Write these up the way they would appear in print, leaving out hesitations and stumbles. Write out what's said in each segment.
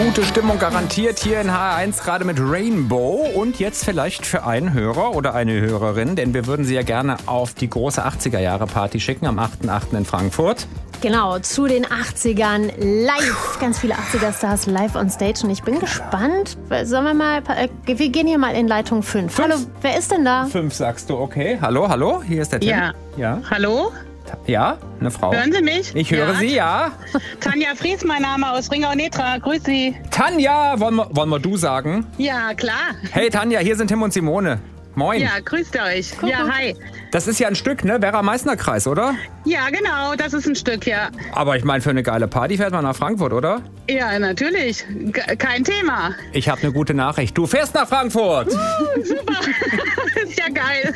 Gute Stimmung garantiert hier in HR1, gerade mit Rainbow. Und jetzt vielleicht für einen Hörer oder eine Hörerin, denn wir würden Sie ja gerne auf die große 80er-Jahre-Party schicken am 8.8. in Frankfurt. Genau, zu den 80ern live. Ganz viele 80er-Stars live on stage. Und ich bin gespannt. Sollen wir mal, wir gehen hier mal in Leitung 5. Hallo, wer ist denn da? 5 sagst du, okay. Hallo, hier ist der Tim. Ja. Hallo? Ja, eine Frau. Hören Sie mich? Ich höre Sie, ja. Tanja Fries, mein Name aus Ringau-Netra. Grüß Sie. Tanja, wollen wir du sagen? Ja, klar. Hey Tanja, hier sind Tim und Simone. Moin. Ja, grüßt euch. Ja, hi. Das ist ja ein Stück, ne? Werra-Meißner-Kreis, oder? Ja, genau, das ist ein Stück, ja. Aber ich meine, für eine geile Party fährt man nach Frankfurt, oder? Ja, natürlich. Kein Thema. Ich habe eine gute Nachricht. Du fährst nach Frankfurt. Super. Ist ja geil.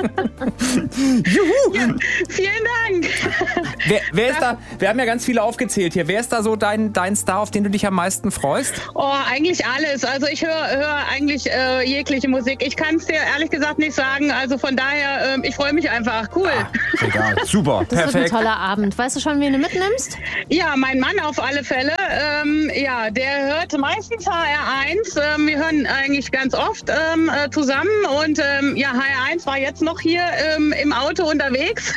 Juhu. Ja, vielen Dank. Wer ist da? Wir haben ja ganz viele aufgezählt hier. Wer ist da so dein Star, auf den du dich am meisten freust? Oh, eigentlich alles. Also ich höre eigentlich jegliche Musik. Ich kann es dir ehrlich gesagt nicht sagen. Also von daher, ich freue mich einfach. Cool. Egal. Super. Das Perfekt. wird ein toller Abend. Weißt du schon, wen du mitnimmst? Ja, mein Mann auf alle Fälle. Ja, der hört meistens HR1. Wir hören eigentlich ganz oft zusammen. Und ja, HR1 war jetzt noch hier im Auto unterwegs.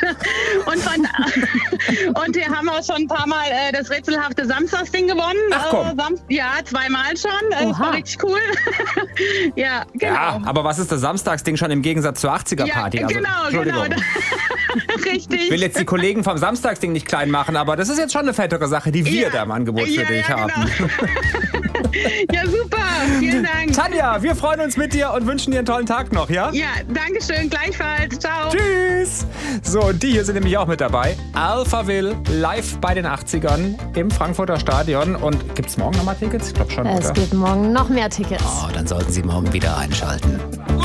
Und wir haben auch schon ein paar Mal das rätselhafte Samstagsding gewonnen. Ach komm. Ja, 2-mal schon. Das war richtig cool. Ja, genau. Ja, aber was ist das Samstagsding schon im Gegensatz zur 80er-Party? Ja, genau. Richtig. Ich will jetzt die Kollegen vom Samstagsding nicht klein machen, aber das ist jetzt schon eine fettere Sache, die wir da im Angebot für dich haben. Genau. Ja, super. Vielen Dank. Tanja, wir freuen uns mit dir und wünschen dir einen tollen Tag noch, ja? Ja, danke schön. Gleichfalls. Ciao. Tschüss. So, und die hier sind nämlich auch mit dabei. Alphaville live bei den 80ern im Frankfurter Stadion. Und gibt's morgen nochmal Tickets? Ich glaube schon, Es oder? gibt morgen noch mehr Tickets. Oh, dann sollten Sie morgen wieder einschalten.